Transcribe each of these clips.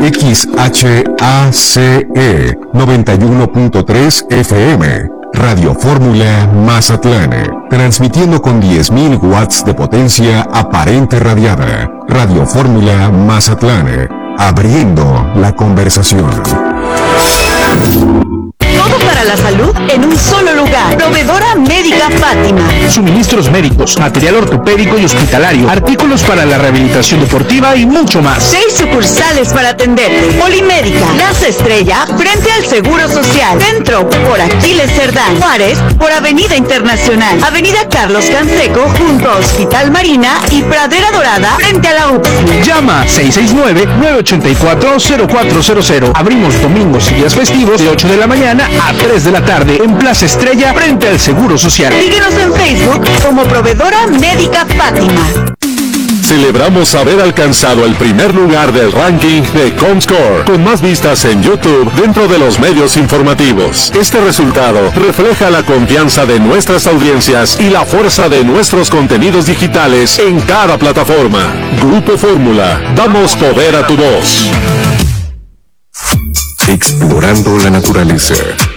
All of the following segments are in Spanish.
XHACE 91.3 FM, Radio Fórmula Mazatlán, transmitiendo con 10.000 watts de potencia aparente radiada. Radio Fórmula Mazatlán, abriendo la conversación. Todo para la salud en un solo lugar. Proveedora Médica Fátima. Suministros médicos, material ortopédico y hospitalario, artículos para la rehabilitación deportiva y mucho más. 6 sucursales para atenderte. Polimédica, Plaza Estrella, frente al Seguro Social. Centro, por Aquiles Cerdán. Juárez, por Avenida Internacional. Avenida Carlos Canseco, junto a Hospital Marina y Pradera Dorada, frente a la UPSI. Llama 669-984-0400. Abrimos domingos y días festivos de 8 de la mañana a 3 de la tarde en Plaza Estrella, frente al Seguro Social. Síguenos en Facebook como Proveedora Médica Fátima. Celebramos haber alcanzado el primer lugar del ranking de Comscore, con más vistas en YouTube dentro de los medios informativos. Este resultado refleja la confianza de nuestras audiencias y la fuerza de nuestros contenidos digitales en cada plataforma. Grupo Fórmula, damos poder a tu voz. Explorando la naturaleza.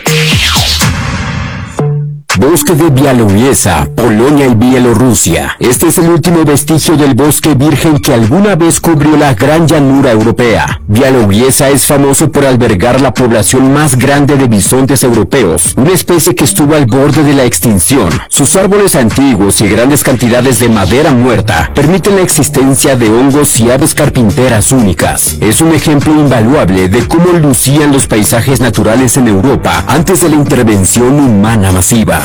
Bosque de Białowieża, Polonia y Bielorrusia. Este es el último vestigio del bosque virgen que alguna vez cubrió la gran llanura europea. Białowieża es famoso por albergar la población más grande de bisontes europeos, una especie que estuvo al borde de la extinción. Sus árboles antiguos y grandes cantidades de madera muerta permiten la existencia de hongos y aves carpinteras únicas. Es un ejemplo invaluable de cómo lucían los paisajes naturales en Europa antes de la intervención humana masiva.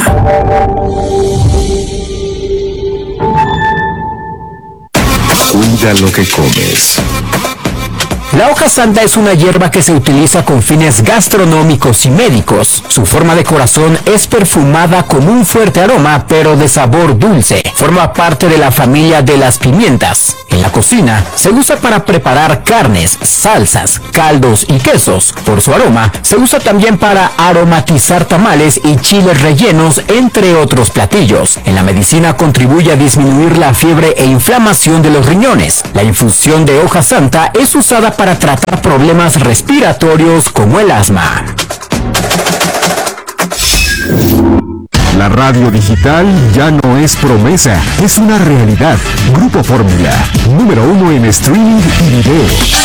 Cuida lo que comes. La hoja santa es una hierba que se utiliza con fines gastronómicos y médicos. Su forma de corazón es perfumada con un fuerte aroma, pero de sabor dulce. Forma parte de la familia de las pimientas. En la cocina se usa para preparar carnes, salsas, caldos y quesos. Por su aroma, se usa también para aromatizar tamales y chiles rellenos, entre otros platillos. En la medicina contribuye a disminuir la fiebre e inflamación de los riñones. La infusión de hoja santa es usada para tratar problemas respiratorios como el asma. La radio digital ya no es promesa, es una realidad. Grupo Fórmula, número 1 en streaming y video.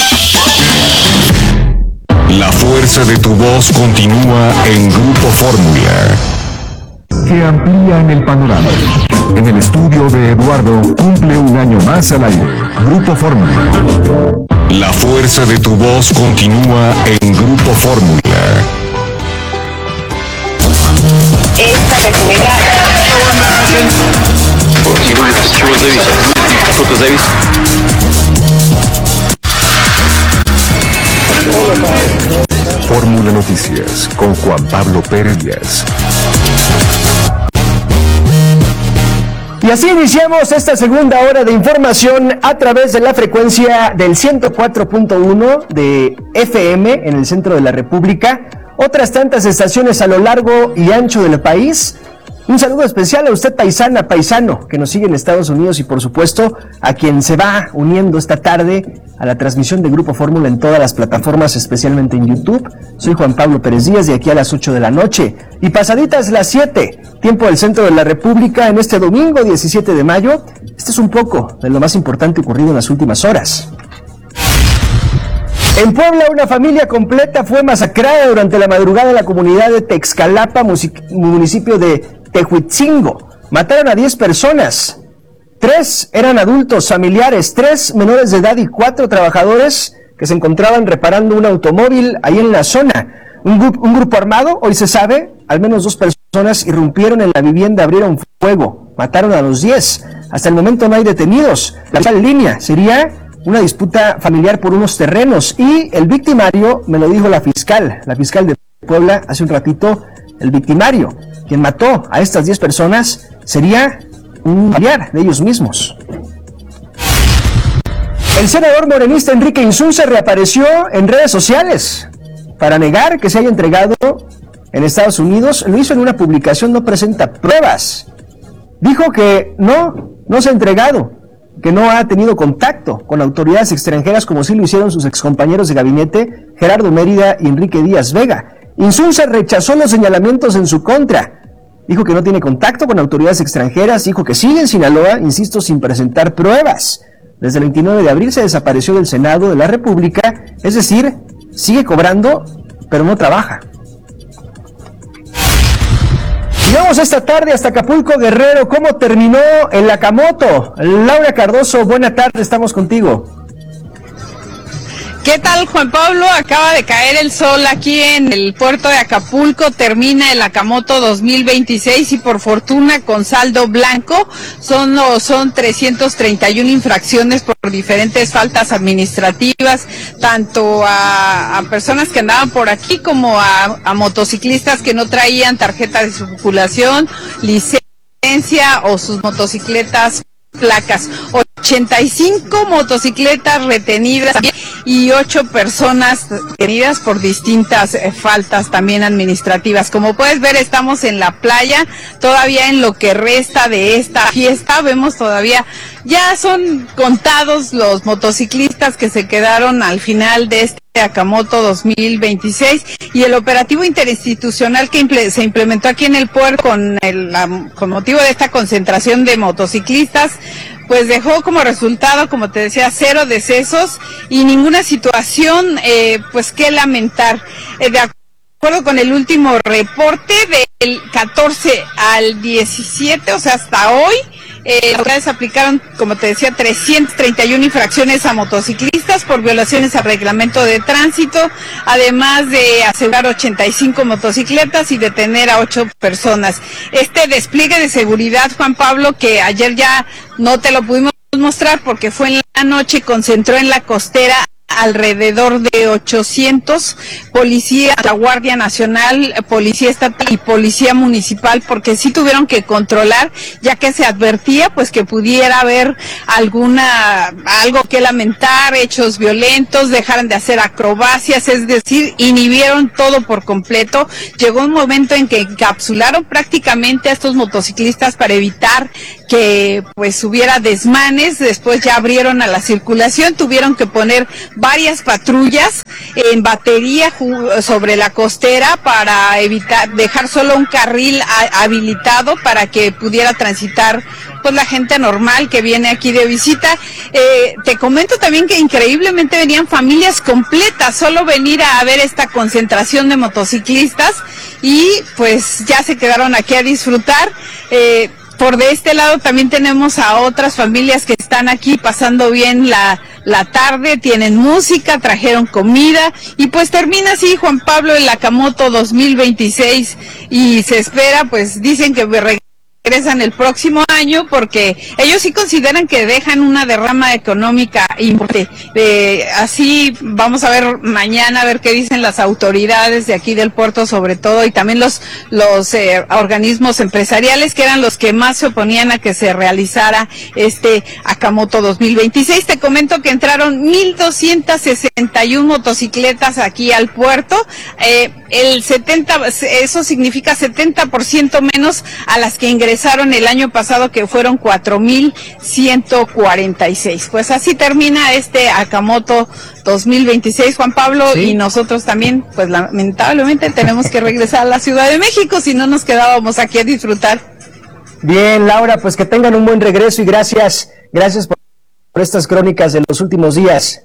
La fuerza de tu voz continúa en Grupo Fórmula, que amplían el panorama. En el estudio de Eduardo cumple un año más al aire. Grupo Fórmula. La fuerza de tu voz continúa en Grupo Fórmula. Esta Fórmula Noticias con Juan Pablo Pérez Díaz. Y así iniciamos esta segunda hora de información a través de la frecuencia del 104.1 de FM en el centro de la República, otras tantas estaciones a lo largo y ancho del país. Un saludo especial a usted, paisana, paisano, que nos sigue en Estados Unidos y por supuesto a quien se va uniendo esta tarde a la transmisión de Grupo Fórmula en todas las plataformas, especialmente en YouTube. Soy Juan Pablo Pérez Díaz, de aquí a las 8 de la noche y pasaditas las 7, tiempo del centro de la República, en este domingo 17 de mayo. Este es un poco de lo más importante ocurrido en las últimas horas. En Puebla, una familia completa fue masacrada durante la madrugada en la comunidad de Texcalapa, municipio de Tehuitzingo. Mataron a 10 personas. 3 eran adultos, familiares, 3 menores de edad y 4 trabajadores que se encontraban reparando un automóvil ahí en la zona. Un grupo armado, hoy se sabe, al menos 2 personas irrumpieron en la vivienda, abrieron fuego, mataron a los 10. Hasta el momento no hay detenidos. La principal línea sería una disputa familiar por unos terrenos y el victimario, me lo dijo la fiscal de Puebla hace un ratito, el victimario, quien mató a estas 10 personas, sería un familiar de ellos mismos. El senador morenista Enrique Insunza reapareció en redes sociales para negar que se haya entregado en Estados Unidos. Lo hizo en una publicación, no presenta pruebas. Dijo que no se ha entregado, que no ha tenido contacto con autoridades extranjeras como sí lo hicieron sus excompañeros de gabinete, Gerardo Mérida y Enrique Díaz Vega. Insunza rechazó los señalamientos en su contra. Dijo que no tiene contacto con autoridades extranjeras, dijo que sigue en Sinaloa, insisto, sin presentar pruebas. Desde el 29 de abril se desapareció del Senado de la República, es decir, sigue cobrando, pero no trabaja. Y vamos esta tarde hasta Acapulco, Guerrero. ¿Cómo terminó el Acamoto? Laura Cardoso, buena tarde, estamos contigo. ¿Qué tal, Juan Pablo? Acaba de caer el sol aquí en el puerto de Acapulco, termina el Acamoto 2026 y por fortuna con saldo blanco. Son 331 infracciones por diferentes faltas administrativas, tanto a personas que andaban por aquí como a motociclistas que no traían tarjeta de circulación, licencia o sus motocicletas placas. 85 motocicletas retenidas y 8 personas detenidas por distintas faltas también administrativas. Como puedes ver, estamos en la playa, todavía en lo que resta de esta fiesta, vemos todavía, ya son contados los motociclistas que se quedaron al final de este Acamoto 2026 y el operativo interinstitucional que se implementó aquí en el puerto con motivo de esta concentración de motociclistas, pues dejó como resultado, como te decía, 0 decesos y ninguna situación pues que lamentar. De acuerdo con el último reporte, del 14 al 17, o sea, hasta hoy, las autoridades aplicaron, como te decía, 331 infracciones a motociclistas por violaciones al reglamento de tránsito, además de asegurar 85 motocicletas y detener a 8 personas. Este despliegue de seguridad, Juan Pablo, que ayer ya no te lo pudimos mostrar porque fue en la noche, concentró en la costera alrededor de 800 policías, la Guardia Nacional, Policía Estatal y Policía Municipal, porque sí tuvieron que controlar, ya que se advertía pues que pudiera haber algo que lamentar, hechos violentos, dejaran de hacer acrobacias, es decir, inhibieron todo por completo. Llegó un momento en que encapsularon prácticamente a estos motociclistas para evitar que pues hubiera desmanes. Después ya abrieron a la circulación, tuvieron que poner varias patrullas en batería sobre la costera para dejar solo un carril habilitado para que pudiera transitar pues la gente normal que viene aquí de visita. Te comento también que increíblemente venían familias completas, solo venir a ver esta concentración de motociclistas y pues ya se quedaron aquí a disfrutar. Por de este lado también tenemos a otras familias que están aquí pasando bien la tarde, tienen música, trajeron comida y pues termina así, Juan Pablo, el Acamoto 2026 y se espera, pues dicen que regresan el próximo año porque ellos sí consideran que dejan una derrama económica importante. Así vamos a ver mañana, a ver qué dicen las autoridades de aquí del puerto sobre todo y también los organismos empresariales que eran los que más se oponían a que se realizara este Acamoto 2026. Te comento que entraron 1,261 motocicletas aquí al puerto, eso significa 70% menos a las que ingresaron el año pasado, que fueron 4,146. Pues así termina este Acamoto 2026, Juan Pablo, ¿sí? Y nosotros también, pues lamentablemente tenemos que regresar a la Ciudad de México, si no nos quedábamos aquí a disfrutar. Bien, Laura, pues que tengan un buen regreso y gracias por estas crónicas de los últimos días.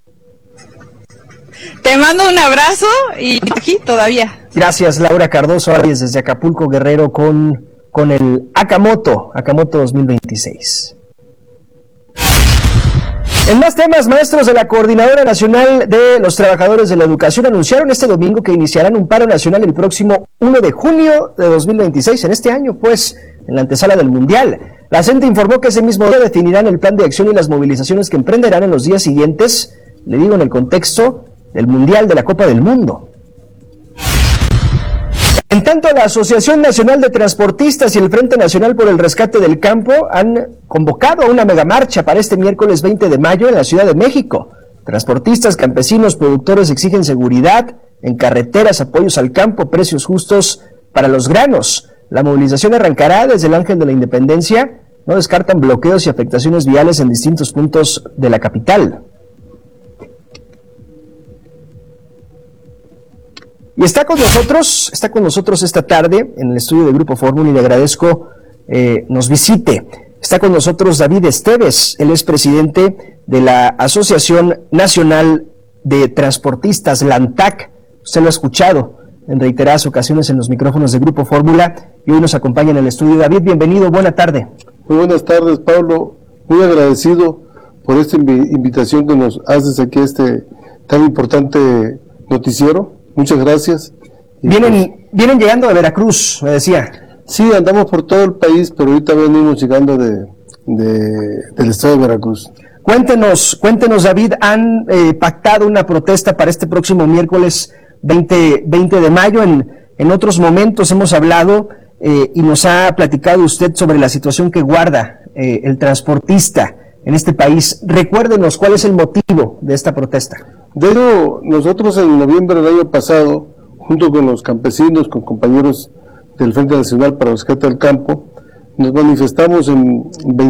Te mando un abrazo y aquí todavía. Gracias, Laura Cardoso Arias, desde Acapulco, Guerrero, con el Acamoto 2026. En más temas, maestros de la Coordinadora Nacional de los Trabajadores de la Educación anunciaron este domingo que iniciarán un paro nacional el próximo 1 de junio de 2026, en este año, pues, en la antesala del Mundial. La CENTE informó que ese mismo día definirán el plan de acción y las movilizaciones que emprenderán en los días siguientes, le digo, en el contexto del Mundial de la Copa del Mundo. En tanto, la Asociación Nacional de Transportistas y el Frente Nacional por el Rescate del Campo han convocado a una megamarcha para este miércoles 20 de mayo en la Ciudad de México. Transportistas, campesinos, productores exigen seguridad en carreteras, apoyos al campo, precios justos para los granos. La movilización arrancará desde el Ángel de la Independencia no descartan bloqueos y afectaciones viales en distintos puntos de la capital. Y está con nosotros esta tarde en el estudio de Grupo Fórmula, y le agradezco nos visite. Está con nosotros David Esteves, él es presidente de la Asociación Nacional de Transportistas, la ANTAC. Usted lo ha escuchado en reiteradas ocasiones en los micrófonos de Grupo Fórmula, y hoy nos acompaña en el estudio. David, bienvenido, buena tarde. Muy buenas tardes, Pablo. Muy agradecido por esta invitación que nos haces aquí a este tan importante noticiero. Muchas gracias. Vienen llegando de Veracruz, me decía. Sí, andamos por todo el país, pero ahorita venimos llegando del estado de Veracruz. Cuéntenos, David, han pactado una protesta para este próximo miércoles 20 de mayo. En otros momentos hemos hablado y nos ha platicado usted sobre la situación que guarda el transportista en este país. Recuérdenos cuál es el motivo de esta protesta. De hecho, nosotros en noviembre del año pasado, junto con los campesinos, con compañeros del Frente Nacional para el Rescate del Campo, nos manifestamos en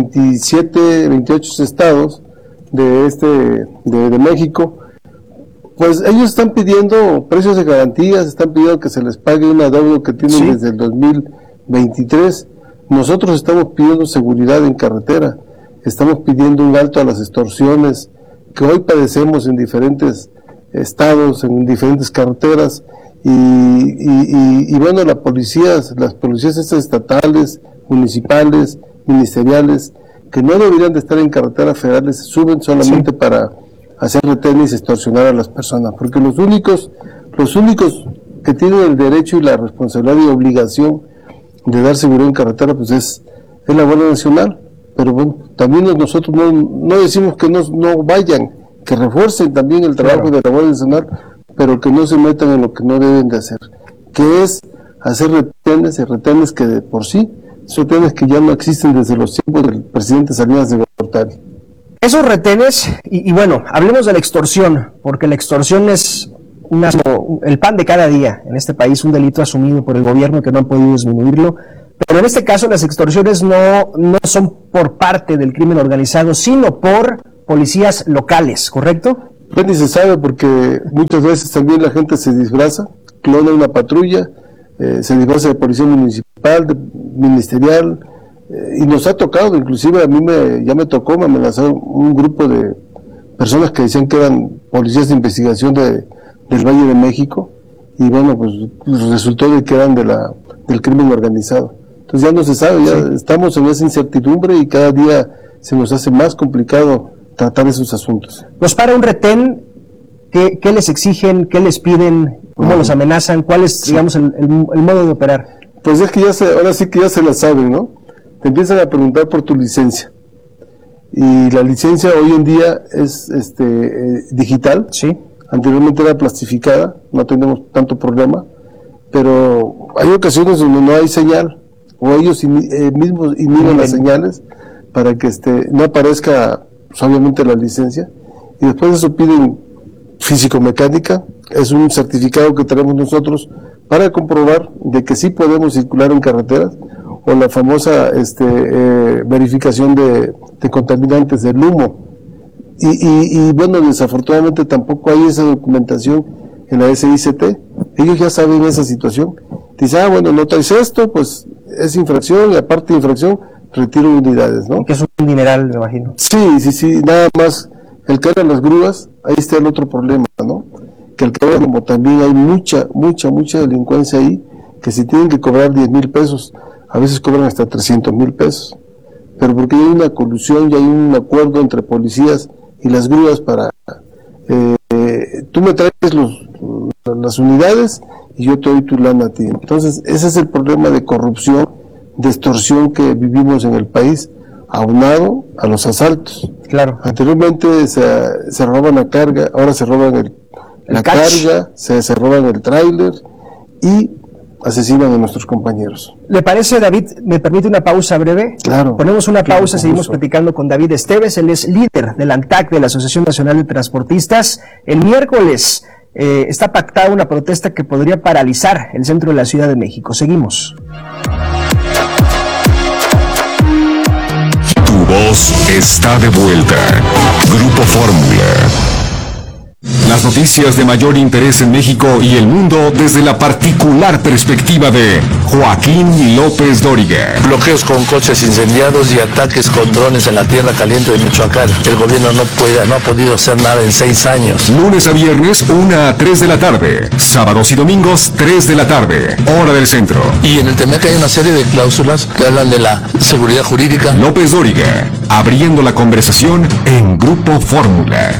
28 estados de México. Pues ellos están pidiendo precios de garantías, están pidiendo que se les pague un adeudo que tienen desde el 2023. Nosotros estamos pidiendo seguridad en carretera, estamos pidiendo un alto a las extorsiones que hoy padecemos en diferentes estados, en diferentes carreteras, y bueno, las policías estatales, municipales, ministeriales, que no deberían de estar en carreteras federales, se suben solamente para hacer retenes y extorsionar a las personas, porque los únicos que tienen el derecho y la responsabilidad y obligación de dar seguridad en carretera, pues es la Guardia Nacional. Pero bueno, también nosotros no decimos que no vayan, que refuercen también el trabajo de la Guardia Nacional, pero que no se metan en lo que no deben de hacer, que es hacer retenes que de por sí, son retenes que ya no existen desde los tiempos del presidente Salinas de Gortari. Esos retenes, y bueno, hablemos de la extorsión, porque la extorsión es el pan de cada día en este país, un delito asumido por el gobierno que no han podido disminuirlo. Pero en este caso las extorsiones no son por parte del crimen organizado, sino por policías locales, ¿correcto? Pues ni se sabe, porque muchas veces también la gente se disfraza, clona una patrulla, se disfraza de policía municipal, ministerial, y nos ha tocado, inclusive a mí ya me tocó, me amenazaron un grupo de personas que decían que eran policías de investigación del Valle de México, y bueno, pues resultó de que eran del crimen organizado. Entonces ya no se sabe, ya estamos en esa incertidumbre y cada día se nos hace más complicado tratar esos asuntos. Nos para un retén, ¿qué les exigen, qué les piden, cómo los amenazan, cuál es, digamos, el modo de operar? Pues es que ahora sí que ya se la saben, ¿no? Te empiezan a preguntar por tu licencia, y la licencia hoy en día es digital. Sí. Anteriormente era plastificada, no tenemos tanto problema, pero hay ocasiones donde no hay señal, o ellos mismos inhiben las señales para que no aparezca, pues, obviamente la licencia, y después de eso piden físico-mecánica, es un certificado que tenemos nosotros para comprobar de que sí podemos circular en carreteras, o la famosa verificación de contaminantes del humo, y bueno, desafortunadamente tampoco hay esa documentación en la SICT. Ellos ya saben esa situación, dicen, bueno, no traes esto, pues es infracción, y aparte de infracción, retiro unidades, ¿no? Que es un dineral, me imagino. Sí, nada más, el que hagan las grúas, ahí está el otro problema, ¿no? Que el que hagan, como también hay mucha delincuencia ahí, que si tienen que cobrar 10,000 pesos, a veces cobran hasta 300,000 pesos, pero porque hay una colusión y hay un acuerdo entre policías y las grúas para, tú me traes las unidades y yo te doy tu lana a ti. Entonces ese es el problema de corrupción, de extorsión que vivimos en el país, aunado a los asaltos. Claro. Anteriormente se robaban la carga, ahora se roban la carga, se roban el tráiler y asesinan a nuestros compañeros. ¿Le parece, David? ¿Me permite una pausa breve? Claro. Ponemos una pausa, seguimos gusto. platicando con David Esteves. Él es líder del ANTAC, de la Asociación Nacional de Transportistas. El miércoles está pactada una protesta que podría paralizar el centro de la Ciudad de México. Seguimos. voz está de vuelta. Grupo Fórmula. Las noticias de mayor interés en México y el mundo desde la particular perspectiva de Joaquín López Dóriga. Bloqueos con coches incendiados y ataques con drones en la tierra caliente de Michoacán. El gobierno no ha podido hacer nada en 6 años. Lunes a viernes, 1 a 3 de la tarde. Sábados y domingos, 3 de la tarde. Hora del centro. Y en el TEMEC hay una serie de cláusulas que hablan de la seguridad jurídica. López Dóriga, abriendo la conversación en Grupo Fórmula.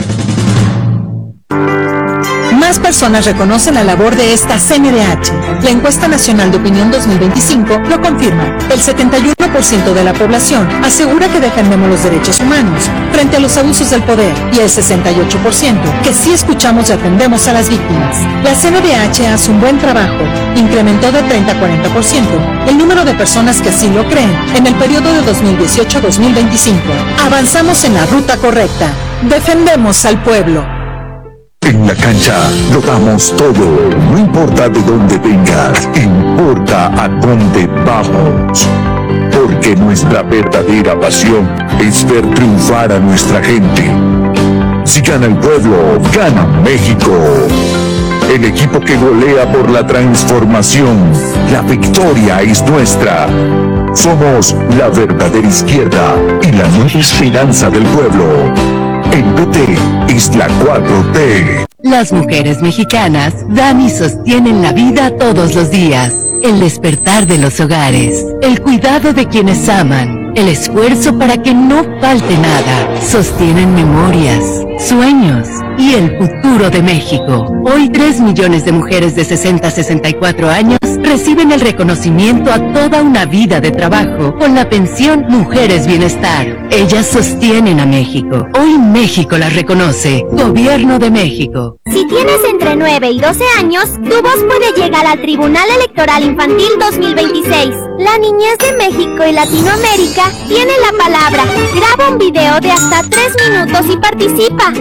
Más personas reconocen la labor de esta CNDH. La encuesta nacional de opinión 2025 lo confirma. El 71% de la población asegura que defendemos los derechos humanos frente a los abusos del poder y el 68% que sí escuchamos y atendemos a las víctimas. La CNDH hace un buen trabajo. Incrementó de 30 a 40% el número de personas que así lo creen en el periodo de 2018 a 2025. Avanzamos en la ruta correcta. Defendemos al pueblo. En la cancha lo damos todo, no importa de dónde vengas, importa a dónde vamos. Porque nuestra verdadera pasión es ver triunfar a nuestra gente. Si gana el pueblo, gana México. El equipo que golea por la transformación, la victoria es nuestra. Somos la verdadera izquierda y la nueva esperanza del pueblo. El PT es la 4T. Las mujeres mexicanas dan y sostienen la vida todos los días. El despertar de los hogares, el cuidado de quienes aman, el esfuerzo para que no falte nada. Sostienen memorias, sueños y el futuro de México. Hoy 3 millones de mujeres de 60 a 64 años reciben el reconocimiento a toda una vida de trabajo con la pensión Mujeres Bienestar. Ellas sostienen a México. Hoy México las reconoce. Gobierno de México. Si tienes entre 9 y 12 años, tu voz puede llegar al Tribunal Electoral Infantil 2026. La niñez de México y Latinoamérica tiene la palabra. Graba un video de hasta 3 minutos y participa.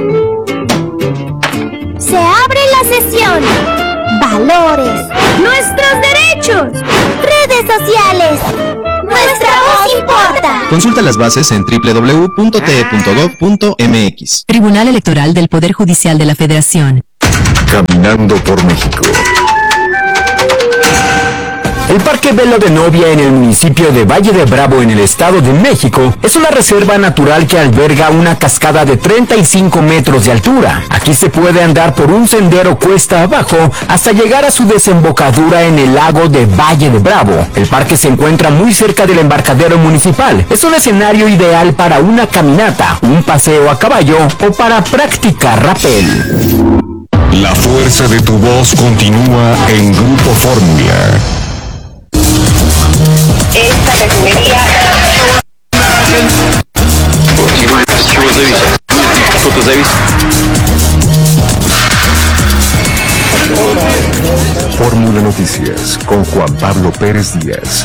Se abre la sesión. Valores. Nuestros derechos. Redes sociales. Nuestra voz importa. Consulta las bases en www.te.gov.mx. Tribunal Electoral del Poder Judicial de la Federación. Caminando por México. El Parque Velo de Novia en el municipio de Valle de Bravo en el Estado de México es una reserva natural que alberga una cascada de 35 metros de altura. Aquí se puede andar por un sendero cuesta abajo hasta llegar a su desembocadura en el lago de Valle de Bravo. El parque se encuentra muy cerca del embarcadero municipal. Es un escenario ideal para una caminata, un paseo a caballo o para practicar rappel. La fuerza de tu voz continúa en Grupo Fórmula. Esta refinería Fórmula Noticias con Juan Pablo Pérez Díaz.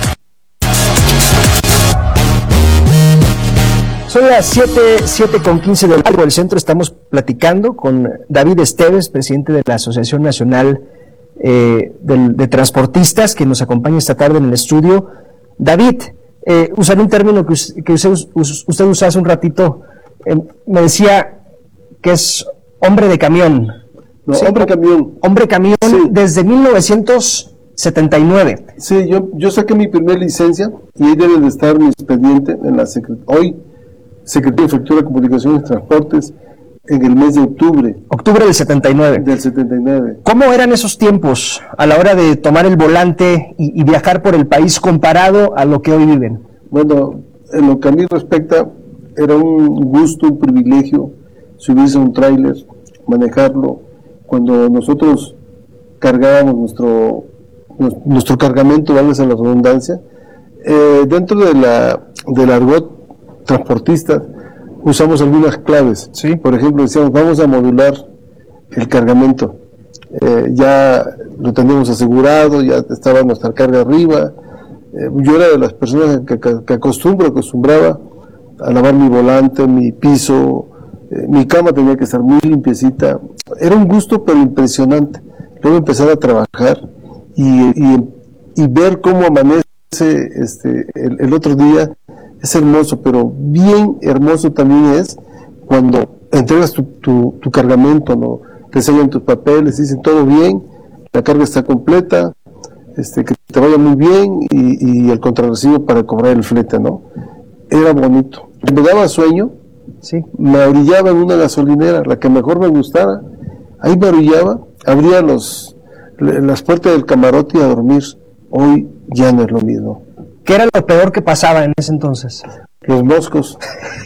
Son las 7:15 del centro. Estamos platicando con David Esteves, presidente de la Asociación Nacional de Transportistas, que nos acompaña esta tarde en el estudio. David, usar un término que usted usó hace un ratito, me decía que es hombre de camión. No, ¿sí? hombre camión. Hombre camión, sí. Desde 1979. Sí, yo saqué mi primer licencia y ahí debe de estar mi expediente en la hoy Secretaría de Infraestructura, Comunicaciones y Transportes, en el mes de octubre. Octubre del 79. Del 79. ¿Cómo eran esos tiempos a la hora de tomar el volante y viajar por el país comparado a lo que hoy viven? Bueno, en lo que a mí respecta, era un gusto, un privilegio subirse a un tráiler, manejarlo. Cuando nosotros cargábamos nuestro cargamento, vale la redundancia, dentro del argot transportista, usamos algunas claves. ¿Sí? Por ejemplo, decíamos, vamos a modular el cargamento. Ya lo teníamos asegurado, ya estaba nuestra carga arriba. Yo era de las personas que acostumbraba a lavar mi volante, mi piso, mi cama tenía que estar muy limpiecita. Era un gusto, pero impresionante. Luego empezar a trabajar y ver cómo amanece el otro día es hermoso, pero bien hermoso también es cuando entregas tu cargamento, ¿no? Te sellan tus papeles, dicen todo bien, la carga está completa, que te vaya muy bien, y el contrarrecibo para cobrar el flete, ¿no? Era bonito. Me daba sueño, sí. Me orillaba en una gasolinera, la que mejor me gustara, ahí me orillaba, abría las puertas del camarote y a dormir. Hoy ya no es lo mismo. ¿Qué era lo peor que pasaba en ese entonces? Los moscos.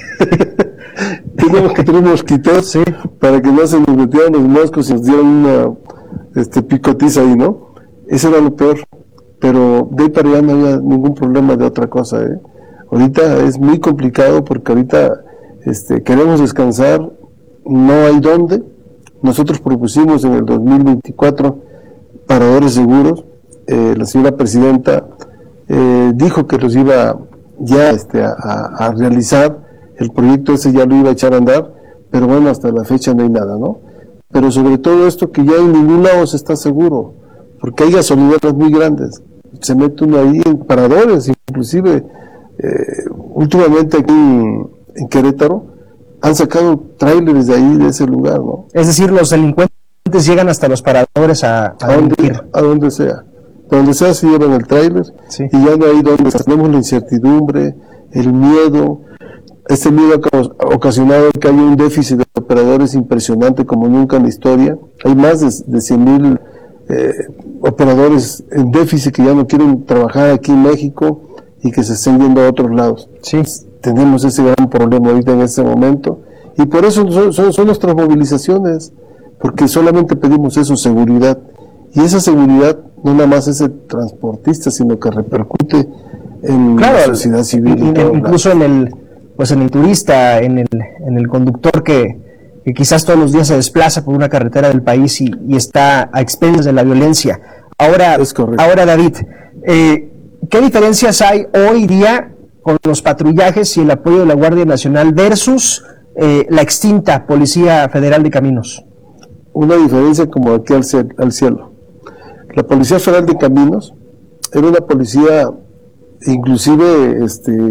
Teníamos que tener mosquitos, sí, para que no se nos metieran los moscos y nos dieran una picotiza ahí, ¿no? Eso era lo peor. Pero de ahí para allá no había ningún problema de otra cosa, ¿eh? Ahorita es muy complicado porque ahorita queremos descansar, no hay dónde. Nosotros propusimos en el 2024 paradores seguros. La señora presidenta dijo que los iba ya a realizar, el proyecto ese ya lo iba a echar a andar, pero bueno, hasta la fecha no hay nada, ¿no? Pero sobre todo esto, que ya en ningún lado se está seguro, porque hay gasolineras muy grandes, se mete uno ahí en paradores, inclusive últimamente aquí en Querétaro han sacado tráileres de ahí, de ese lugar, ¿no? Es decir, los delincuentes llegan hasta los paradores a donde sea. Donde sea se llevan el tráiler, sí. Y ya no hay donde tenemos la incertidumbre, el miedo. Este miedo ha ocasionado que haya un déficit de operadores impresionante como nunca en la historia. Hay más de 100,000 operadores en déficit que ya no quieren trabajar aquí en México y que se estén yendo a otros lados. Sí. Tenemos ese gran problema ahorita en este momento, y por eso son nuestras movilizaciones, porque solamente pedimos eso, seguridad. Y esa seguridad no nada más es el transportista, sino que repercute en la sociedad civil. Incluso en el turista, en el conductor que quizás todos los días se desplaza por una carretera del país y está a expensas de la violencia. Ahora, David, ¿qué diferencias hay hoy día con los patrullajes y el apoyo de la Guardia Nacional versus la extinta Policía Federal de Caminos? Una diferencia como aquí al cielo. La Policía Federal de Caminos era una policía inclusive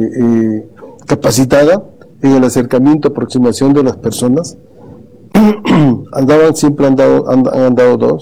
capacitada en el acercamiento, aproximación de las personas. Siempre han andado dos.